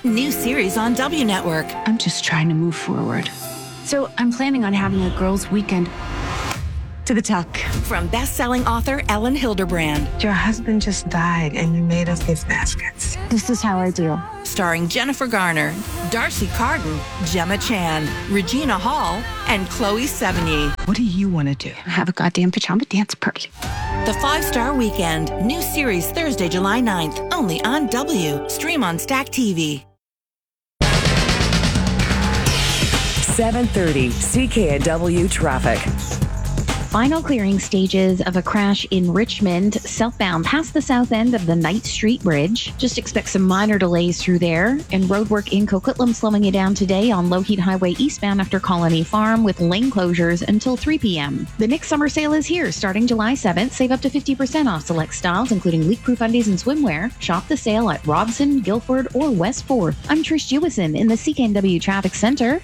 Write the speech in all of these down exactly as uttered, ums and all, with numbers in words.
new series on W Network. I'm just trying to move forward. So I'm planning on having a girls' weekend. To the tuck. From best-selling author Ellen Hilderbrand. Your husband just died and you made us gift baskets. This is how I do. Starring Jennifer Garner, Darcy Carden, Gemma Chan, Regina Hall, and Chloe Sevigny. What do you want to do? Have a goddamn pajama dance party. The Five-Star Weekend. New series Thursday, July ninth. Only on W. Stream on Stack T V. seven thirty C K N W traffic. Final clearing stages of a crash in Richmond, southbound past the south end of the Knight Street Bridge. Just expect some minor delays through there. And roadwork in Coquitlam slowing you down today on Lougheed Highway eastbound after Colony Farm with lane closures until three p.m. The Nick Summer Sale is here starting July seventh. Save up to fifty percent off select styles, including leak-proof undies and swimwear. Shop the sale at Robson, Guilford, or West fourth. I'm Trish Jewison in the C K N W Traffic Center.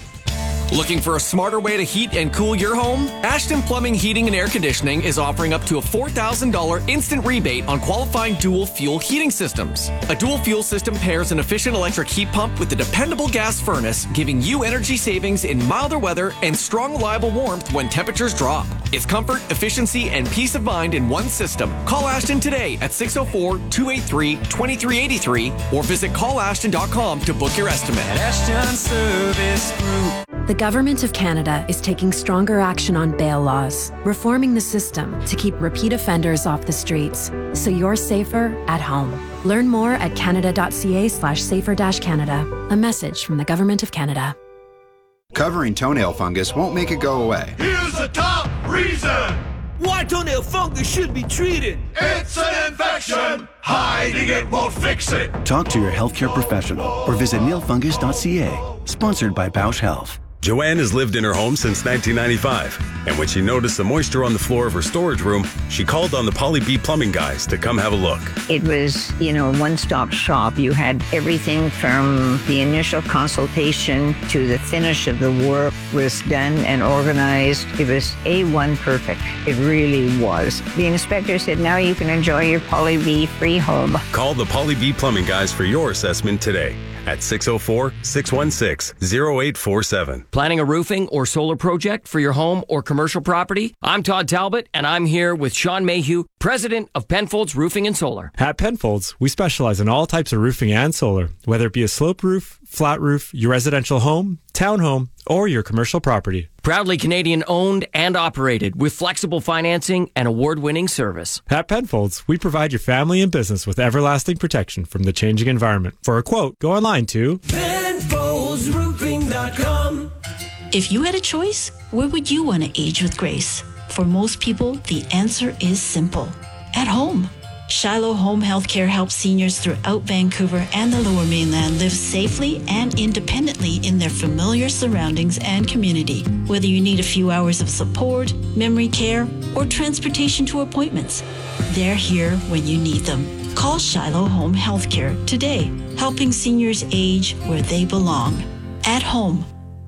Looking for a smarter way to heat and cool your home? Ashton Plumbing, Heating and Air Conditioning is offering up to a four thousand dollars instant rebate on qualifying dual fuel heating systems. A dual fuel system pairs an efficient electric heat pump with a dependable gas furnace, giving you energy savings in milder weather and strong, reliable warmth when temperatures drop. It's comfort, efficiency, and peace of mind in one system. Call Ashton today at six oh four, two eight three, two three eight three or visit call ashton dot com to book your estimate. Ashton Service Group. The Government of Canada is taking stronger action on bail laws, reforming the system to keep repeat offenders off the streets, so you're safer at home. Learn more at canada.ca slash safer dash Canada. A message from the Government of Canada. Covering toenail fungus won't make it go away. Here's the top reason why toenail fungus should be treated. It's an infection. Hiding it won't fix it. Talk to your healthcare professional or visit nail fungus dot c a. Sponsored by Bausch Health. Joanne has lived in her home since nineteen ninety-five, and when she noticed the moisture on the floor of her storage room, she called on the Polly B Plumbing guys to come have a look. It was, you know, a one-stop shop. You had everything from the initial consultation to the finish of the work was done and organized. It was A one perfect. It really was. The inspector said, now you can enjoy your Polly B free home. Call the Polly B Plumbing guys for your assessment today at six oh four, six one six, oh eight four seven. Planning a roofing or solar project for your home or commercial property? I'm Todd Talbot, and I'm here with Sean Mayhew, president of Penfolds Roofing and Solar. At Penfolds, we specialize in all types of roofing and solar, whether it be a slope roof, flat roof, your residential home, townhome, or your commercial property. Proudly Canadian owned and operated with flexible financing and award-winning service. At Penfolds, we provide your family and business with everlasting protection from the changing environment. For a quote, go online to Penfolds Roofing dot com. If you had a choice, where would you want to age with grace? For most people, the answer is simple. At home. Shiloh Home Healthcare helps seniors throughout Vancouver and the Lower Mainland live safely and independently in their familiar surroundings and community. Whether you need a few hours of support, memory care, or transportation to appointments, they're here when you need them. Call Shiloh Home Healthcare today, helping seniors age where they belong. At home.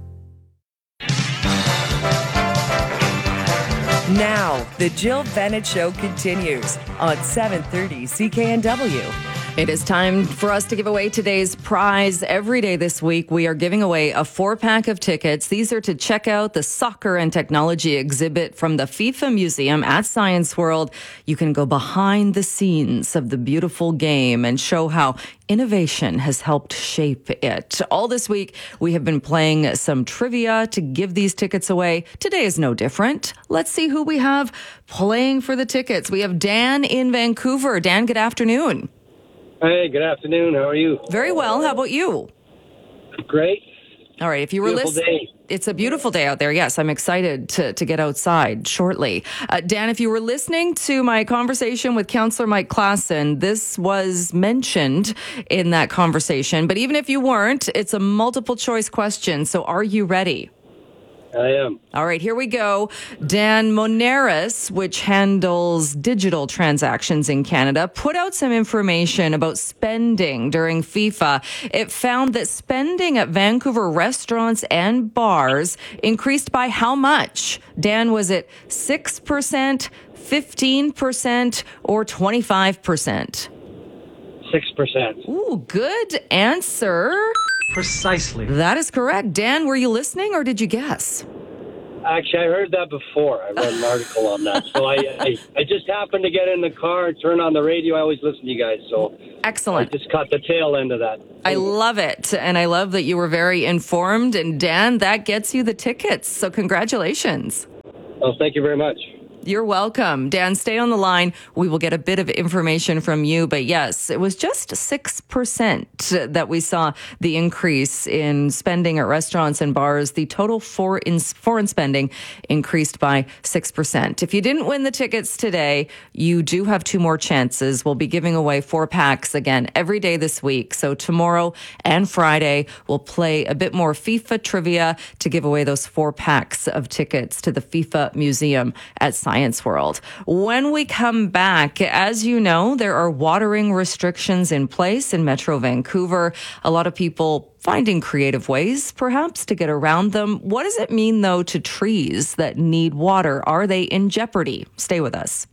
Now, the Jill Bennett Show continues on seven thirty C K N W. It is time for us to give away today's prize. Every day this week, we are giving away a four-pack of tickets. These are to check out the soccer and technology exhibit from the FIFA Museum at Science World. You can go behind the scenes of the beautiful game and show how innovation has helped shape it. All this week, we have been playing some trivia to give these tickets away. Today is no different. Let's see who we have playing for the tickets. We have Dan in Vancouver. Dan, good afternoon. Hey, good afternoon. How are you? Very well. How about you? Great. All right. If you were listening, it's a beautiful day out there. Yes, I'm excited to, to get outside shortly. Uh, Dan, if you were listening to my conversation with Councillor Mike Klassen, this was mentioned in that conversation. But even if you weren't, it's a multiple choice question. So are you ready? I am. All right, here we go. Dan, Moneris, which handles digital transactions in Canada, put out some information about spending during FIFA. It found that spending at Vancouver restaurants and bars increased by how much? Dan, was it six percent, fifteen percent, or twenty-five percent? six percent. Ooh, good answer. Precisely. That is correct. Dan, were you listening or did you guess? Actually, I heard that before. I read an article on that. So I, I I just happened to get in the car, turn on the radio. I always listen to you guys. So excellent. I just caught the tail end of that. I love it. And I love that you were very informed. And Dan, that gets you the tickets. So congratulations. Well, thank you very much. You're welcome. Dan, stay on the line. We will get a bit of information from you. But yes, it was just six percent that we saw the increase in spending at restaurants and bars. The total for in foreign spending increased by six percent. If you didn't win the tickets today, you do have two more chances. We'll be giving away four packs again every day this week. So tomorrow and Friday, we'll play a bit more FIFA trivia to give away those four packs of tickets to the FIFA Museum at Science World. When we come back, as you know, there are watering restrictions in place in Metro Vancouver. A lot of people finding creative ways, perhaps, to get around them. What does it mean, though, to trees that need water? Are they in jeopardy? Stay with us.